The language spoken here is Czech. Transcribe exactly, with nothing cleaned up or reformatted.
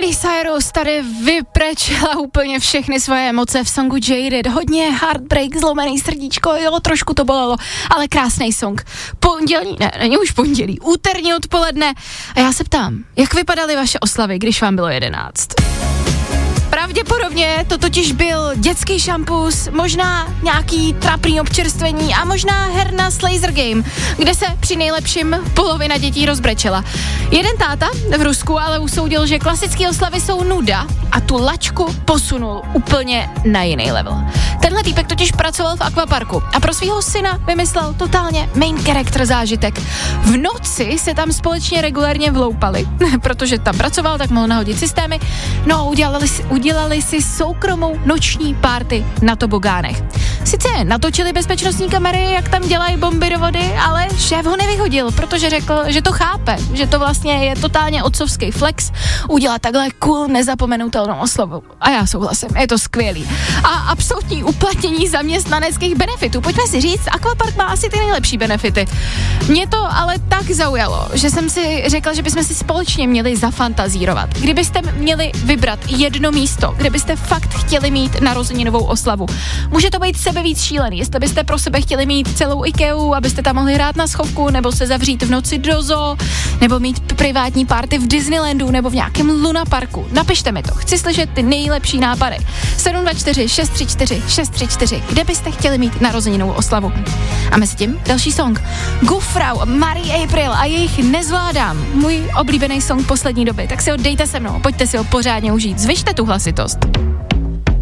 Miley Cyrus tady vyprečela úplně všechny svoje emoce v songu Jaded. Hodně heartbreak, zlomený srdíčko, jo, trošku to bolelo, ale krásný song. Pondělí, ne, není už pondělí, úterní odpoledne. A já se ptám, jak vypadaly vaše oslavy, když vám bylo jedenáct? Pravděpodobně to totiž byl dětský šampus, možná nějaký trapný občerstvení a možná herna s laser game, kde se při nejlepším polovina dětí rozbrečela. Jeden táta v Rusku ale usoudil, že klasické oslavy jsou nuda a tu lačku posunul úplně na jiný level. Tenhle týpek totiž pracoval v akvaparku a pro svého syna vymyslel totálně main character zážitek. V noci se tam společně regulérně vloupali, protože tam pracoval, tak mohl nahodit systémy, no a udělali si, udělali si soukromou noční party na tobogánech. Sice natočili bezpečnostní kamery, jak tam dělají bomby do vody, ale šéf ho nevyhodil, protože řekl, že to chápe, že to vlastně je totálně otcovský flex udělat takhle cool, nezapomenutelnou oslavu. A já souhlasím, je to skvělý. A absolutní uplatnění zaměstnaneckých benefitů. Pojďme si říct, Aquapark má asi ty nejlepší benefity. Mě to ale tak zaujalo, že jsem si řekla, že bychom si společně měli zafantazírovat. Kdybyste měli vybrat jedno místo, kde byste fakt chtěli mít narozeninovou oslavu. Může to být sebevíc šílený, jestli byste pro sebe chtěli mít celou IKEA, abyste tam mohli hrát na schovku, nebo se zavřít v noci do zoo, nebo mít privátní party v Disneylandu, nebo v nějakém Luna Parku. Napište mi to, chci slyšet ty nejlepší nápady. sedm dva čtyři šest tři čtyři šest tři čtyři, kde byste chtěli mít narozeninovou oslavu. A mezi tím další song. Gufrau, Marie April a jejich Nezvládám. Můj oblíbený song poslední doby, tak si ho dejte se mnou, pojďte si ho pořádně užít, zvyšte tu hlasitost.